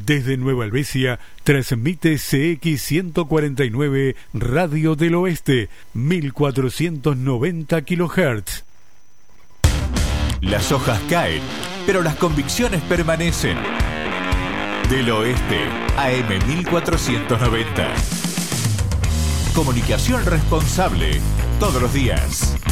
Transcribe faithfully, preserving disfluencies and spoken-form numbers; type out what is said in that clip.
Desde Nueva Helvecia transmite C X ciento cuarenta y nueve Radio del Oeste, mil cuatrocientos noventa kilohertz. Las hojas caen, pero las convicciones permanecen. Del Oeste, A M mil cuatrocientos noventa. Comunicación responsable, todos los días.